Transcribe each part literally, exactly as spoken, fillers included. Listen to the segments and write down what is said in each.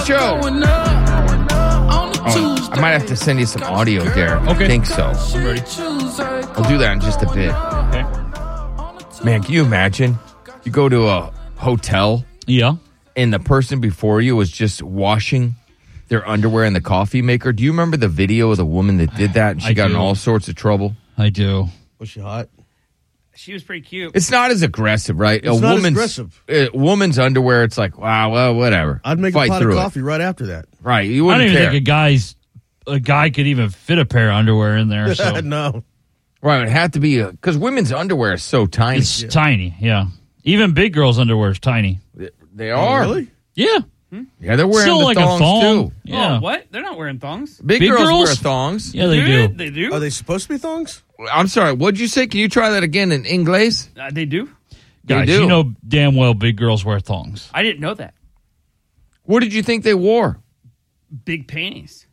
the show. Oh, I might have to send you some audio, Derek. Okay. I think so. I'm ready. I'll do that in just a bit. Okay. Man, can you imagine? You go to a hotel Yeah. and the person before you was just washing their underwear in the coffee maker. Do you remember the video of the woman that did that and she I got do. in all sorts of trouble? I do. Was she hot? She was pretty cute. It's not as aggressive, right? It's a not as woman's aggressive. A woman's underwear, it's like, wow, well, whatever. I'd make Fight a pot through of it. coffee right after that. Right, you I wouldn't don't even care. think a guy's a guy could even fit a pair of underwear in there. So No. Right, it would have to be because women's underwear is so tiny. it's tiny. Yeah. Even big girls' underwear is tiny. They are. Really? Yeah. Yeah, they're wearing Still the like thongs a thong. too. Yeah. Oh, what? They're not wearing thongs. Big, Big girls, girls? wear thongs. Yeah, they Dude, do. They do. Are they supposed to be thongs? I'm sorry, what'd you say? Can you try that again in English? Uh, they do. They Guys, do. you know damn well big girls wear thongs. I didn't know that. What did you think they wore? Big panties.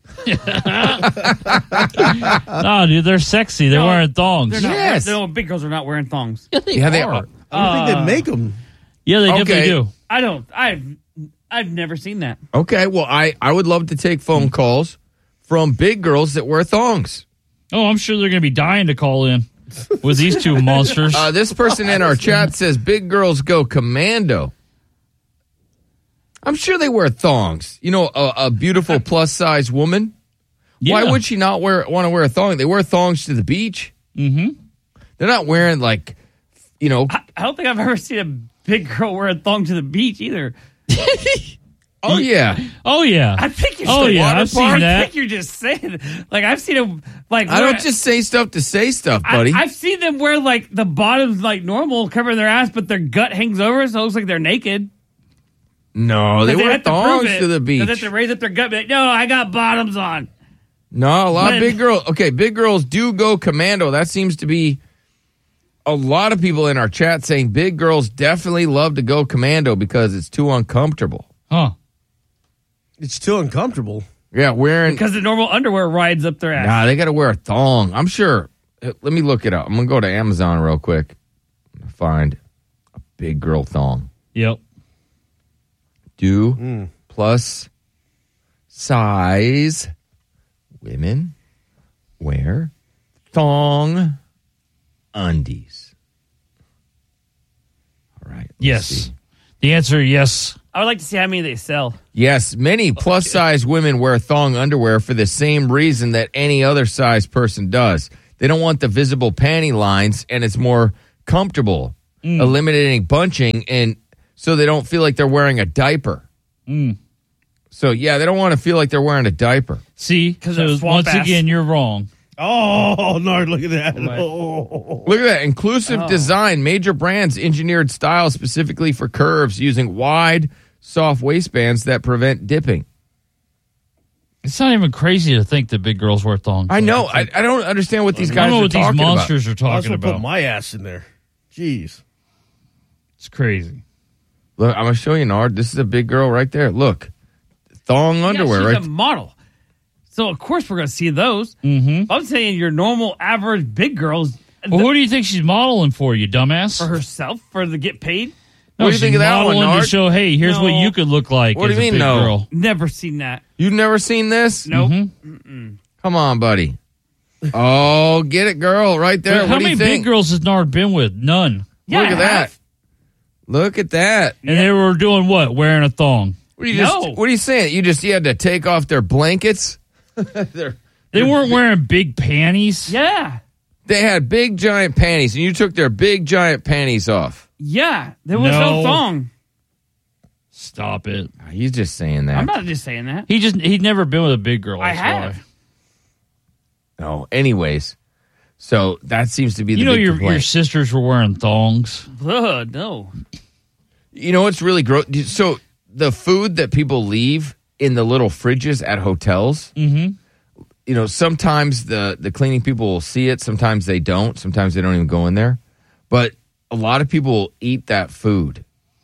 No, dude, they're sexy. They're No, wearing thongs. They're not. Yes. No, big girls are not wearing thongs. Yeah, they Yeah, they are. are. I don't think they make them. Yeah, they Okay. definitely do. I don't. I've. I've never seen that. Okay, well, I, I would love to take phone calls from big girls that wear thongs. Oh, I'm sure they're going to be dying to call in with these two monsters. Uh, this person in our chat says big girls go commando. I'm sure they wear thongs. You know, a, a beautiful plus size woman. Yeah. Why would she not wear want to wear a thong? They wear thongs to the beach. Mm-hmm. They're not wearing like, you know. I, I don't think I've ever seen a big girl wear a thong to the beach either. Oh yeah, Oh, yeah. I think you're. Oh, just- yeah, water I've seen park. I that. think you're just saying. Like I've seen them. Like I wear- don't just say stuff to say stuff, I, buddy. I've seen them wear like the bottoms like normal, cover their ass, but their gut hangs over, so it looks like they're naked. no, they, But wear have to prove thongs it. to the They have beach. to raise up their gut. And be like, no, I got bottoms on. No, a lot But- of big girls. Okay, big girls do go commando. That seems to be a lot of people in our chat saying big girls definitely love to go commando because it's too uncomfortable. Huh. It's too uncomfortable. Yeah, wearing. Because the normal underwear rides up their ass. Nah, they got to wear a thong. I'm sure. uh, Let me look it up. I'm gonna go to Amazon real quick. Find a big girl thong. Yep. Do plus size women wear thong undies. All right. let's Yes. see. The answer, yes. I would like to see how many they sell. Yes, many plus size women wear thong underwear for the same reason that any other size person does. They don't want the visible panty lines, and it's more comfortable, eliminating bunching, and so they don't feel like they're wearing a diaper. Mm. So, yeah, they don't want to feel like they're wearing a diaper. See, 'Cause so of swamp once ass. again, you're wrong. Oh, Nard, look at that. Oh. Look at that. Inclusive design. Major brands engineered style specifically for curves using wide, soft waistbands that prevent dipping. It's not even crazy to think that big girls wear thongs. I know. I, I don't understand what these I guys don't know are what these talking about. monsters are I talking also about. put my ass in there. Jeez. It's crazy. Look, I'm going to show you, Nard. This is a big girl right there. Look. Thong underwear, yeah, she's right? a model. So, of course, we're going to see those. Mm-hmm. I'm saying your normal, average big girls Well, who do you think she's modeling for, you dumbass? for herself, for to get paid. No, What do you she's think of that one, modeling to Nard? show, hey, here's what No. you could look like What do as you a mean, big no? girl. Never seen that. You've never seen this? Nope. Mm-hmm. Come on, buddy. Oh, get it, girl, right there. How what do many you big think? girls has Nard been with? None. Yeah, Look I at that. have. Look at that. And they were doing what? Wearing a thong. What are you No. just? What are you saying? You just you had to take off their blankets? They're- They weren't wearing big panties. Yeah. they had big giant panties, and you took their big giant panties off. Yeah. There was No. no, thong. Stop it. He's just saying that. I'm not just saying that. He just he'd never been with a big girl. I that's have. why. No. Anyways, so that seems to be the You know big your complaint. your sisters were wearing thongs. Ugh, no. You know what's really gross? So the food that people leave in the little fridges at hotels, Mm-hmm. you know, sometimes the, the cleaning people will see it. Sometimes they don't. Sometimes they don't even go in there. But a lot of people will eat that food.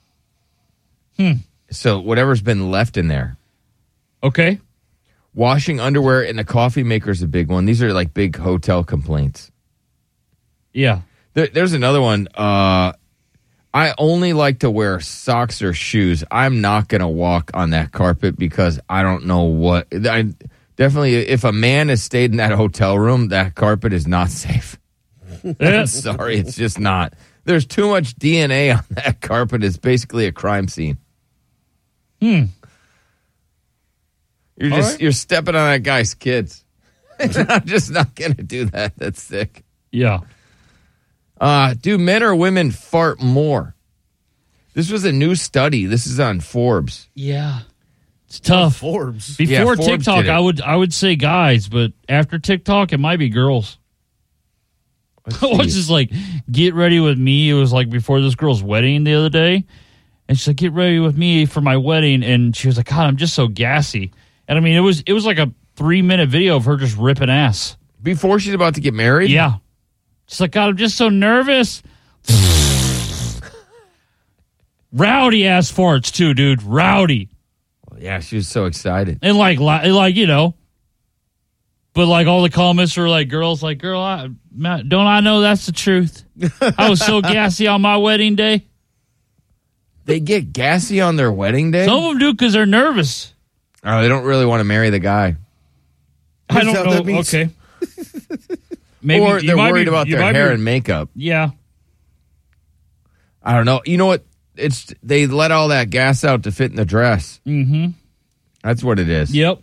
Hmm. So whatever's been left in there. Okay. Washing underwear in the coffee maker is a big one. These are like big hotel complaints. Yeah. There, there's another one. Uh, I only like to wear socks or shoes. I'm not going to walk on that carpet because I don't know what. I definitely, if a man has stayed in that hotel room, that carpet is not safe. I'm sorry, it's just not. There's too much D N A on that carpet. It's basically a crime scene. Hmm. You're All just right. you're stepping on that guy's kids. I'm just not going to do that. That's sick. Yeah. Uh, do men or women fart more? This was a new study. This is on Forbes. Yeah. It's tough. Forbes. Before Yeah, Forbes TikTok, did it. I would I would say guys, but after TikTok, it might be girls. Let's I was see. just like, get ready with me. It was like before this girl's wedding the other day. And she's like, get ready with me for my wedding. And she was like, God, I'm just so gassy. And I mean, it was it was like a three minute video of her just ripping ass. Before she's about to get married? Yeah. She's like, God, I'm just so nervous. Rowdy ass farts too, dude. Rowdy. Yeah, she was so excited. And like, li- like you know, but like all the comments are like, girls like, girl, I, Matt, don't I know that's the truth? I was so gassy on my wedding day. They get gassy on their wedding day? Some of them do because they're nervous. Oh, they don't really want to marry the guy. I Is that don't what know. that means? Okay. Maybe or you they're might worried be- about you their might hair be- and makeup. Yeah. I don't know. You know what? It's they let all that gas out to fit in the dress. Mm-hmm. That's what it is. Yep.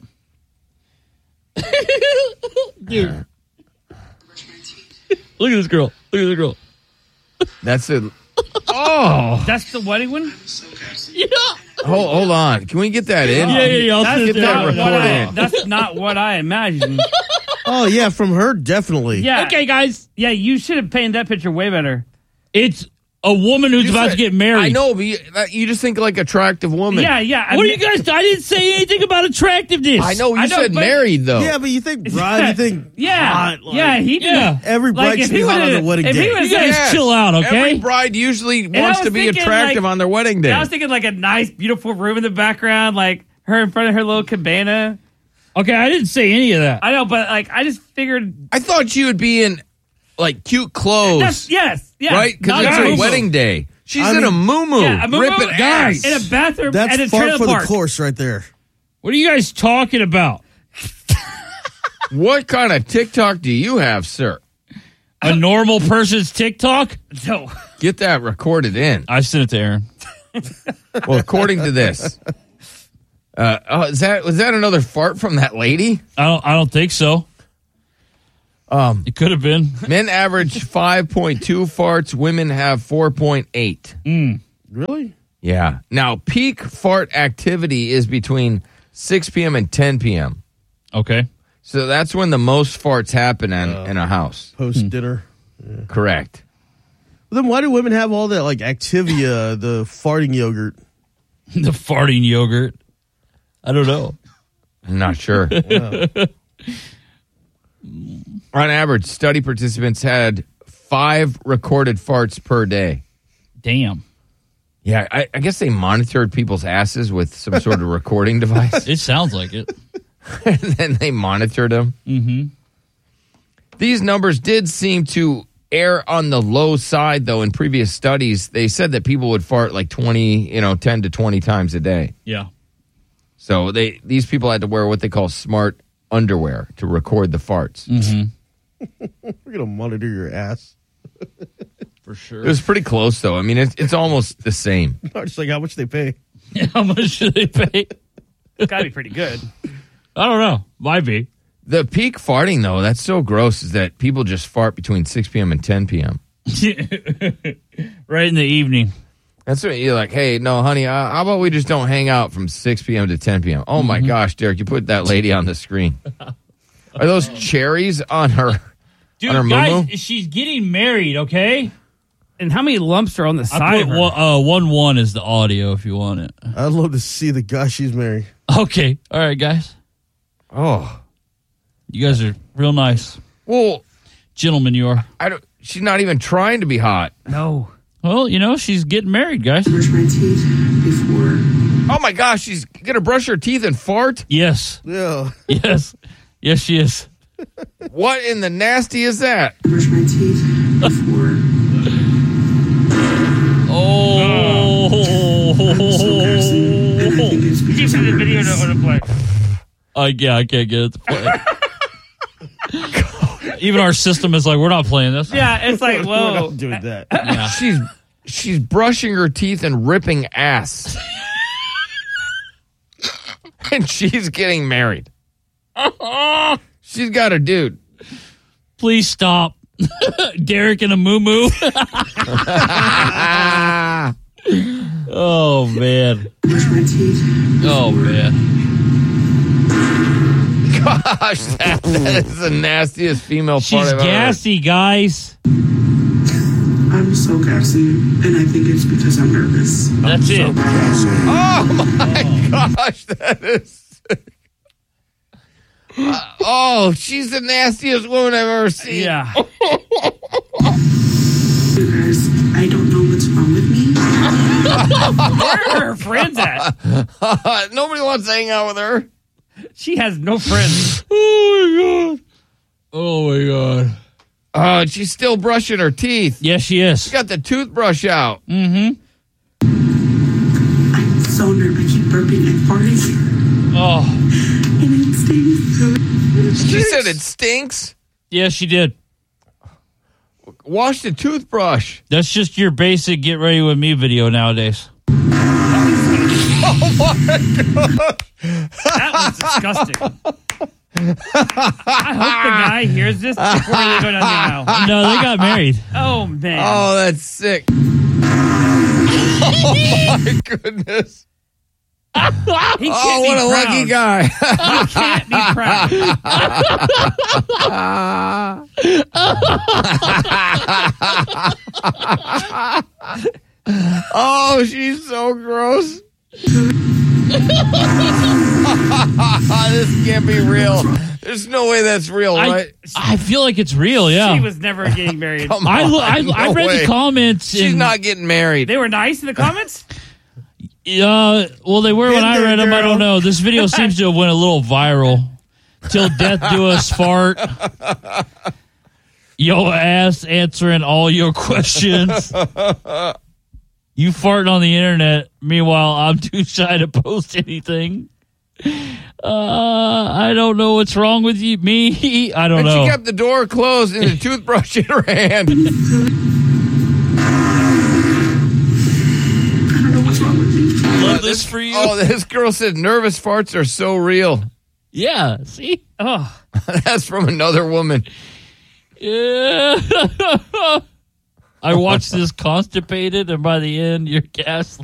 Dude. Look at this girl. Look at this girl. That's it. Oh, That's the wedding one? Yeah. hold, hold on. Can we get that in? Yeah, yeah, yeah. I'll That's send it Get that not, down. what recorded I, in. that's not what I imagined. Oh, yeah, from her, definitely. Yeah. Okay, guys. Yeah, you should have painted that picture way better. It's a woman who's You about said- to get married. I know, but you, that, you just think like attractive woman. Yeah, yeah. I What are mean- you guys? I didn't say anything about attractiveness. I know. You I know, said but- married though. Yeah, but you think bride, you think Yeah, hot, like, yeah, he did. Yeah. every bride Like, if should be he hot on would've- the wedding if he day. was- You guys Yes. chill out, okay? Every bride usually I wants was to be thinking, attractive like- on their wedding day. I was thinking like a nice, beautiful room in the background, like her in front of her little cabana. Okay, I didn't say any of that. I know, but like I just figured. I thought you would be in like cute clothes, That's, yes, yeah, right? Because not it's a her muumuu. wedding day. She's I in a mean- muumuu, Yeah, a muumuu ripping ass. in a bathroom That's at a far trailer for park. the course right there. What are you guys talking about? What kind of TikTok do you have, sir? A normal person's TikTok? No, Get that recorded in. I sent it to Aaron. Well, according to this, uh, oh, is that was that another fart from that lady? I don't. I don't think so. Um, It could have been. men average five point two farts. Women have four point eight. Really? Yeah. Now, peak fart activity is between six p.m. and ten p.m. Okay. So that's when the most farts happen in, in a house. Post dinner. Correct. Then why do women have all that, like Activia, the farting yogurt? The farting yogurt. I don't know. I'm not sure. On average, study participants had five recorded farts per day. Damn. Yeah, I, I guess they monitored people's asses with some sort of recording device, It sounds like it. and then they monitored them. Mm-hmm. These numbers did seem to err on the low side, though. In previous studies, they said that people would fart like twenty, you know, ten to twenty times a day. Yeah. So they these people had to wear what they call smart underwear to record the farts. We're gonna monitor your ass. For It sure. was pretty close, though. I mean, it's, it's almost the same. Just like how much they pay. How much should they pay? it's got to be pretty good. I don't know. Might be. The peak farting, though, that's so gross, is that people just fart between six p.m. and ten p.m. Right in the evening. That's what you're like, hey, no, honey, uh, how about we just don't hang out from six p.m. to ten p.m.? Oh, my gosh, Derek, you put that lady on the screen. Are those cherries on her, Dude, on her guys, muumuu? she's getting married, okay? And how many lumps are on the side I of put her? one, uh, one one is the audio if you want it. I'd love to see the guy she's married. Okay. All right, guys. Oh, You guys are real nice. well, Gentlemen, you are. I don't, she's not even trying to be hot. No. Well, you know, she's getting married, guys. brush my teeth before Oh, my gosh, she's going to brush her teeth and fart? Yes. Yeah. Yes. Yes, she is. What in the nasty is that? brush my teeth before Oh, gassy, and I think it's Keep because the I'm video nervous. to play. I yeah, I can't get it to play. Even our system is like, we're not playing this. Yeah, it's like, We're whoa. not doing that. She's she's brushing her teeth and ripping ass. And she's getting married. She's got a dude. Please stop. Derek and a moo moo. Oh man. Brush my teeth. Oh man. Gosh, that, that is the nastiest female She's part I've ever heard. gassy, guys. I'm so gassy, and I think it's because I'm nervous. That's it. Oh my gosh, that is sick. Uh, oh, she's the nastiest woman I've ever seen. Yeah. You guys, I don't know what's wrong with me. Where are her friends at? Nobody wants to hang out with her. She has no friends. Oh my god. Oh my god. Uh, she's still brushing her teeth. Yes, she is. She got the toothbrush out. Mm-hmm. I'm so nervous. I keep burping and farting, Oh. and it stings. She said it stinks. Yes, she did. Wash the toothbrush. That's just your basic get ready with me video nowadays. That was disgusting. I hope the guy hears this before they go down the aisle. No, they got married. Oh, man. Oh, that's sick. Oh my goodness. He can't Oh, be what a proud. lucky guy. He can't be proud. Oh, she's so gross. This can't be real. There's no way that's real, I, right? I feel like it's real, yeah. She was never getting married. Come I, on, lo- I, no I read way. the comments. She's and, not getting married. They were nice in the comments? Uh, well, they were when Been I there, read them. I girl. don't know. This video seems to have went a little viral. Till death do us fart. Yo ass answering all your questions. You farting on the internet. Meanwhile, I'm too shy to post anything. Uh, I don't know what's wrong with you. Me, I don't And know. she kept the door closed and the toothbrush in her hand. I don't know what's wrong with me. Love this for you. Oh, this girl said nervous farts are so real. Yeah, see? Oh, That's from another woman. Yeah. I watched this constipated, and by the end, you're gaslit.